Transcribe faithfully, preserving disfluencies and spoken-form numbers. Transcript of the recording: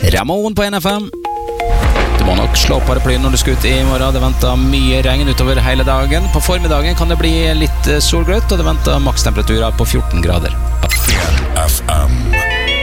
Ramon på N F M. Du må nok slå paraplyen når du skal ut i morgen. Det venter mye regn utover hele dagen. På formiddagen kan det bli litt solgløtt, og det venter makstemperaturer på fjorten grader. N F M